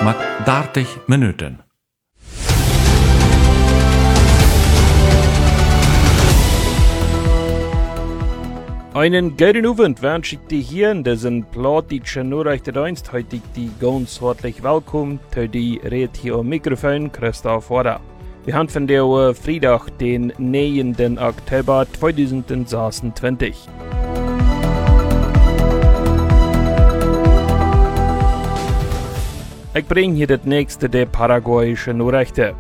mit 30 Minuten. Einen guten Abend wünsche ich dir hier in diesem plattdeutschen Nachrichtendienst. Heute die ganz herzlich willkommen zu die Red hier am Mikrofon Christoph Wader. Wir haben von der Freitag, den 9. Oktober 2026. Ich bringe hier das nächste der paraguayischen Nachrichten.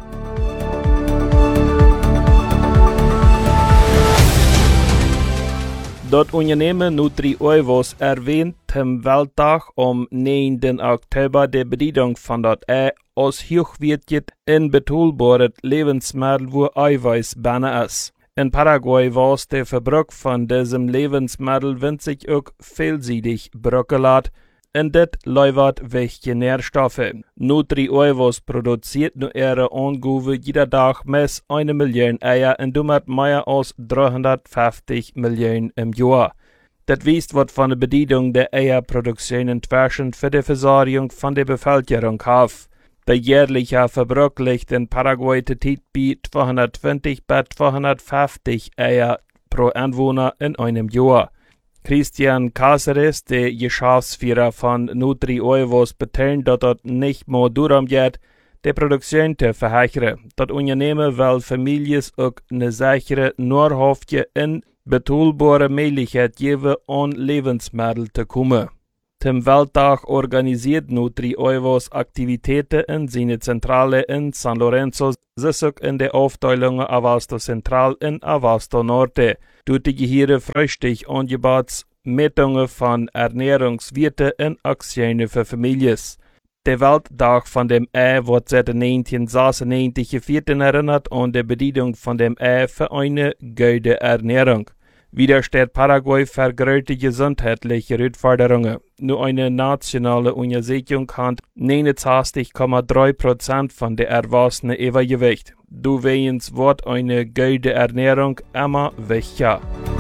Das Unternehmen Nutri-Uivos erwähnt am Welttag am 9. Oktober die Bedeutung von das als hochwertig und bezahlbares Lebensmittel, wo Eiweiß bana ist. In Paraguay war der Verbrauch von diesem Lebensmittel winzig auch vielseitig bröckelat, und das liefert wichtige Nährstoffe. Nutri-Uivos produziert nur ihre Angabe jeder Tag mehr 1 Million Eier und damit mehr als 350 Millionen im Jahr. Das weist, was von der Bedeutung der Eierproduktion entwäschend für die Versorgung von der Bevölkerung auf. Der jährliche Verbrauch liegt in Paraguay bei 220 bis 250 Eier pro Einwohner in einem Jahr. Christian Cáceres, der Geschäftsführer von Nutri-Uivos, betont, dass das nicht mehr darum geht, die Produktion zu verheichern. Das Unternehmen will Familien auch eine sichere, nahrhafte und bezahlbare Möglichkeit geben, an Lebensmittel zu kommen. Zum Welttag organisiert Nutri-Uivos Aktivitäten in seine Zentrale in San Lorenzo, sich auch in der Aufteilung Abasto Central und Abasto Norte. Durch die Gehirne frühstück angeboten Meldungen von Ernährungswerten und Aktionen für Familien. Der Welttag von dem wird seit 1996 gefeiert und erinnert an die Bedeutung von dem für eine gute Ernährung. Wieder steht Paraguay für große gesundheitliche Herausforderungen. Nur eine nationale Untersuchung hat 69,3% von der Erwachsenen Übergewicht. Deswegen wird eine gute Ernährung immer wichtiger.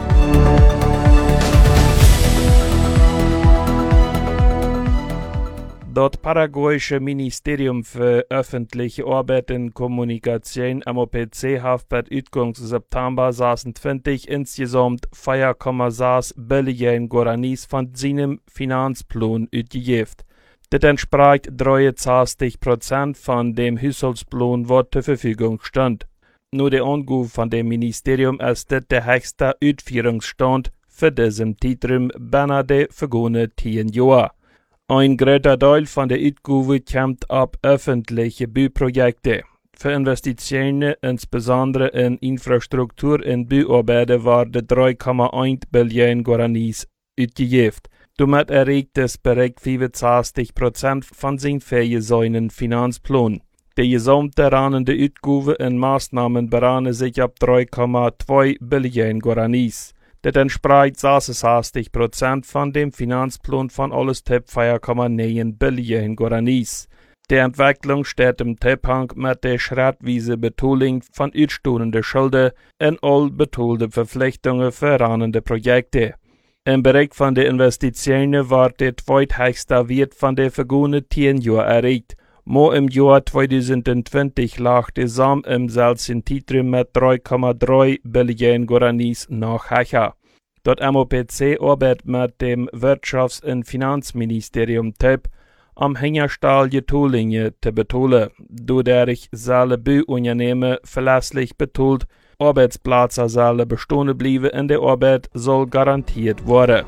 Das paraguayische Ministerium für öffentliche Arbeit und Kommunikation MOPC hat per Utgang September 2020 insgesamt 4,6 Billionen Guaranis von seinem Finanzplan ausgegeben. Das entspricht 63% von dem Haushaltsplan, was zur Verfügung stand. Nur der Angabe von dem Ministerium ist das der höchste Ausführungsstand für diesen Zeitraum binnen der vergangenen 10 Jahre. Ein großer Teil von der Ausgabe kommt ab öffentliche Bauprojekte. Für Investitionen, insbesondere in Infrastruktur und Bauarbeiten, waren 3,1 Billionen Guaranis ausgegeben. Damit erreicht das Projekt 65% von seinen Finanzplan. Der gesamte Rahmen der Ausgabe in Maßnahmen berechnet sich ab 3,2 Billionen Guaranis. Das entspricht 66% von dem Finanzplan von alles Tipp 4,9 Billionen Guaranis. Die Entwicklung steht im Zusammenhang mit der schrittweisen Bezahlung von ausstehenden Schulden und all bezahlte Verpflichtungen für rennende Projekte. Im Bereich von den Investitionen war der zweithöchste Wert von der vergangenen 10 Jahren erreicht. Mo im Jahr 2020 lag der Sum im selben Zeitraum mit 3,3 Billionen Guaranis noch höher. Das MOPC arbeitet mit dem Wirtschafts- und Finanzministerium TEP am Hängerstahl Getollinge zu bezahlen, dadurch sollen Bauunternehmen verlässlich bezahlt, Arbeitsplätze sollen bestehen bleiben und die Arbeit soll garantiert werden.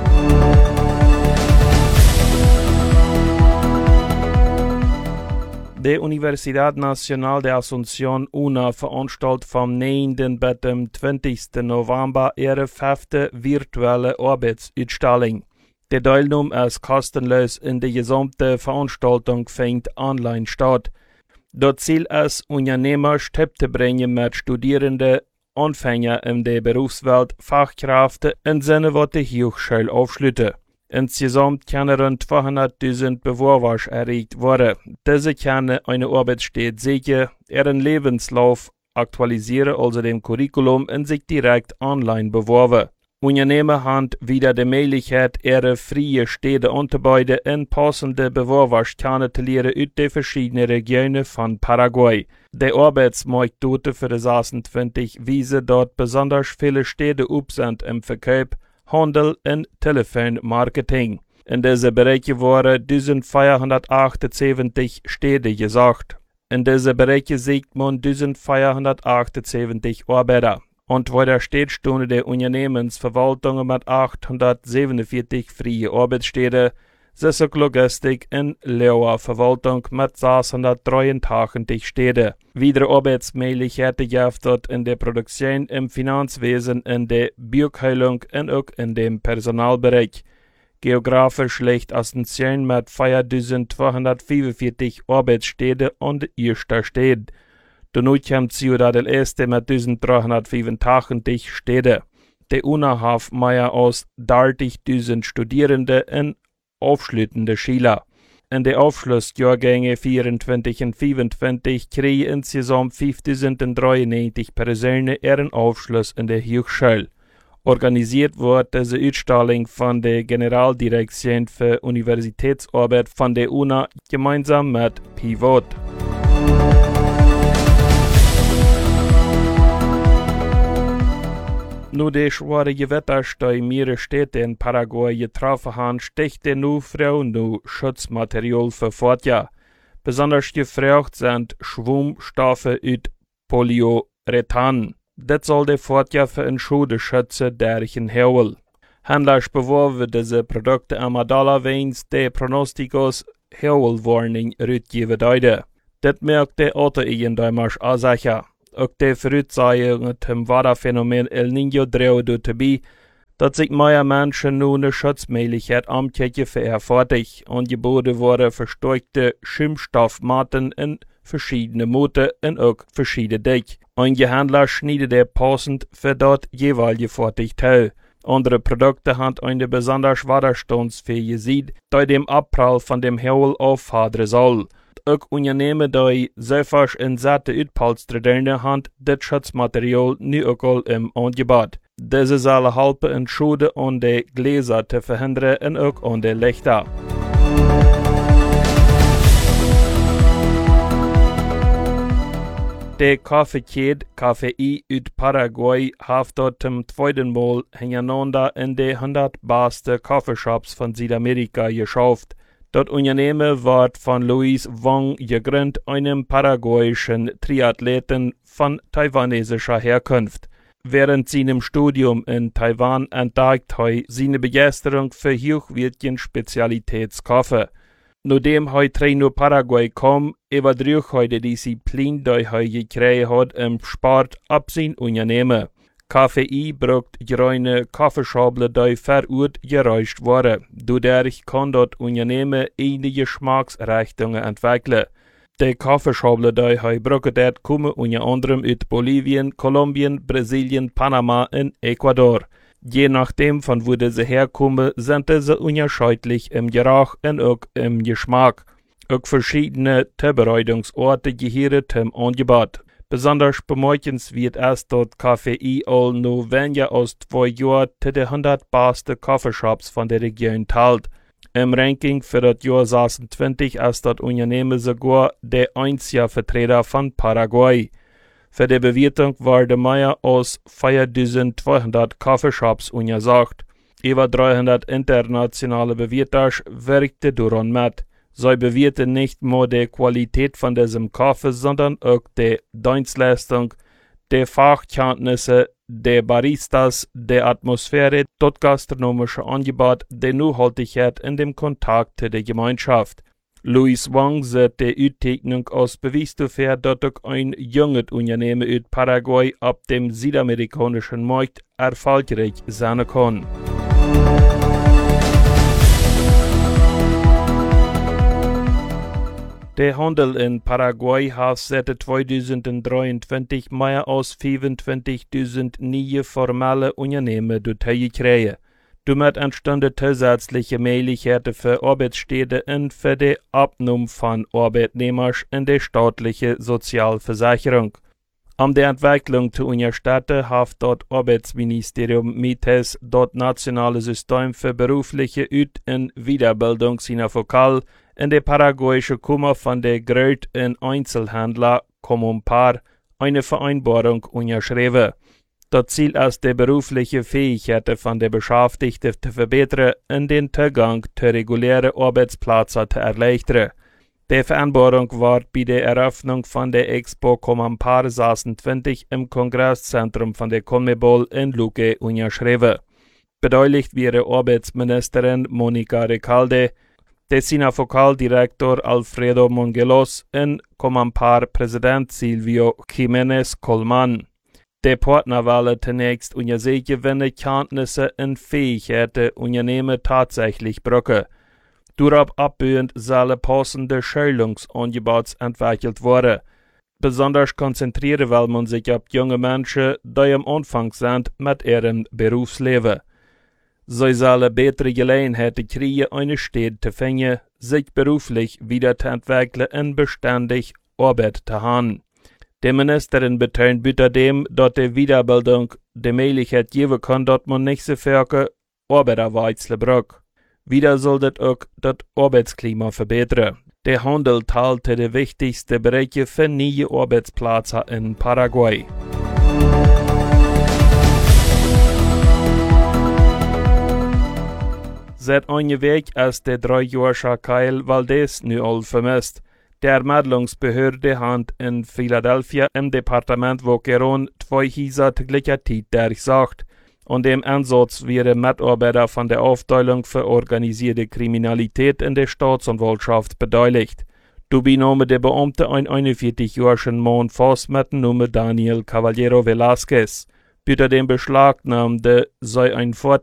Die Universidad Nacional de Asunción UNA veranstaltet vom 9. bis dem 20. November ihre 5. virtuelle Arbeitsausstellung. Die Teilnahme ist kostenlos und die gesamte Veranstaltung findet online statt. Das Ziel ist, Unternehmer zu bringen mit Studierenden, Anfänger in der Berufswelt, Fachkräfte im Sinne, was die Hochschule aufschließt. Insgesamt können rund 200.000 Bewerber erreicht werden. Diese können eine Arbeitsstelle sichern, ihren Lebenslauf aktualisieren, also dem Curriculum, und sich direkt online bewerben. Unternehmen haben wieder die Möglichkeit, ihre freie Städte anzubieten in passende Bewerbersterne zu lehren aus den verschiedenen Regionen von Paraguay. Der Arbeitsmarkt dort für die 26 wiesen dort besonders viele Städte up sind im Verkauf, Handel und Telefonmarketing. In diese Bereiche waren 1478 Städte gesagt. In diese Bereiche sieht man 1478 Arbeiter. Und weiter steht stehen die Unternehmensverwaltungen mit 847 freie Arbeitsstätten, Sissok Logistik in Leoa Verwaltung mit 683 Städten. Wieder Arbeitsmöglichkeiten gibt es in der Produktion, im Finanzwesen, in der Buchhaltung und auch in dem Personalbereich. Geografisch liegt Asunción mit 4245 Arbeitsstätten und erster Stadt. Danach kommt Ciudad del Este mit 1385 Städten. Die UNA hat mehr als 30.000 Studierende und aufschließende Schüler. In den Aufschlussjahrgängen 24 und 25 kriegen insgesamt 5.093 Personen ihren Aufschluss in der Hochschule. Organisiert wird diese Ausstellung von der Generaldirektion für Universitätsarbeit von der UNA gemeinsam mit Pivot. Nur die schwere Gewitter, die mehrere Städte in Paraguay getroffen haben, stichte nur Frauen nur Schutzmaterial für Fortjahr. Besonders gefragt sind Schwimmstoffe und Polyurethan. Das soll die Fortjahr für ein Schutz schützen, der ich in Hewel. Händlers beworben diese Produkte am allerwenigsten die Pronostikos Hewel-Warning rückgeben deuten. Das merkt der Auto-Eigendäumers Asacha. Auch die Voraussagungen zum Wetterphänomen El Niño drehen dabei, dass sich mehr Menschen nun eine Schutzmöglichkeit ankicken für erforderlich. Angeboten wurden verstärkte Schimmstoffmatten in verschiedene Moten und auch verschiedene Dick. Einige Händler schneiden der passend für dort jeweilige fertig teil. Andere Produkte haben eine besonders widerstandsfähige Seite, die dem Abprall von dem Hewel aufhalten soll. Auch Unternehmen, die selbst in satte Utpolsterderne haben, das Schutzmaterial nu auch im Angebot. Diese soll helfen, in Schuden an die Gläser zu verhindern und auch an die Lichter. Der Kaffeekette KFI aus Paraguay hat dort zum zweiten Mal hintereinander in die 100 besten Kaffeeshops von Südamerika geschafft. Das Unternehmen wird von Luis Wang gegründet, einem paraguayischen Triathleten von taiwanesischer Herkunft. Während seinem Studium in Taiwan entdeckt er seine Begeisterung für hochwertigen Spezialitätskaffee. Nachdem er nach Paraguay kam, übertrug er die Disziplin, die er gekriegt hat im Sport, ab sein Unternehmen. KFI braucht reine Kaffeeschable, die vor Ort gereicht wurden. Dadurch kann das Unternehmen einige Geschmacksrichtungen entwickeln. Die Kaffeeschable, die er braucht, kommen unter anderem aus Bolivien, Kolumbien, Brasilien, Panama und Ecuador. Je nachdem, von wo diese herkommen, sind diese unterschiedlich im Geruch und auch im Geschmack. Auch verschiedene Zubereitungsorte gehören zum Angebot. Besonders bemerkenswert ist, dass KFI all nur weniger als 2 Jahre zu den 100 besten Kaffeeshops von der Region teilt. Im Ranking für das Jahr 2020 ist das Unternehmen sogar der einzige Vertreter von Paraguay. Für die Bewertung werden mehr als 4200 Kaffeeshops untersucht. Über 300 internationale Bewerter wirkten daran mit. Sie bewerten nicht nur die Qualität von diesem Kaffee, sondern auch die Dienstleistung, die Fachkenntnisse, die Baristas, die Atmosphäre, das gastronomische Angebot, die Nachhaltigkeit in dem Kontakt zu der Gemeinschaft. Luis Wang sieht die Auszeichnung als Beweis dafür, dass auch ein junges Unternehmen aus Paraguay ab dem südamerikanischen Markt erfolgreich sein kann. Der Handel in Paraguay hat seit 2023 mehr als 25.000 neue formelle Unternehmen gekriegt. Damit entstanden zusätzliche Möglichkeiten für Arbeitsstätten und für die Abnahme von Arbeitnehmern in der staatlichen Sozialversicherung. Um die Entwicklung zu unterstützen, hat das Arbeitsministerium MITES das nationale System für berufliche Ut- und Weiterbildung Sinafokal in der paraguayischen Kammer von der größten Einzelhändler Comumpar eine Vereinbarung unterschrieben. Das Ziel ist, die berufliche Fähigkeiten von der Beschäftigten zu verbessern und den Zugang zu regulären Arbeitsplätzen zu erleichtern. Die Vereinbarung war bei der Eröffnung von der Expo Comumpar 26 im Kongresszentrum von der CONMEBOL in Luque unterschrieben. Beteiligt wäre Arbeitsministerin Monica Recalde, der Sinafokal-Direktor Alfredo Mongelos und Comumpar-Präsident Silvio Jiménez Colman. Die Partner wollen zunächst unter sich gewinnen Kenntnisse und Fähigkeiten Unternehmen tatsächlich brücken. Darauf abbauend sollen passende Schulungsangebote entwickelt werden. Besonders konzentrieren will man sich auf junge Menschen, die am Anfang sind mit ihrem Berufsleben. Sie sollen bessere Gelegenheiten kriegen, eine Stelle zu finden, sich beruflich weiterzuentwickeln und beständig Arbeit zu haben. Die Ministerin betont außerdem, dass die Weiterbildung die Möglichkeit geben kann, dass man nicht so viel Arbeit wechseln braucht. Wieder soll das auch das Arbeitsklima verbessern. Der Handel teilte die wichtigsten Bereiche für neue Arbeitsplätze in Paraguay. Seit einem Weg ist der 3-jährige Kyle Valdez nu all vermisst. Die Ermittlungsbehörde hat in Philadelphia im Departement Boquerón 2 Häuser zu gleicher Zeit durchsucht. Und dem Einsatz wären Mitarbeiter von der Aufteilung für organisierte Kriminalität in der Staatsanwaltschaft beteiligt. Dabei nahm der Beamte einen 41-jährigen Mann fast mit dem Namen Daniel Caballero Velázquez. Bei dem Beschlagnahmte sei ein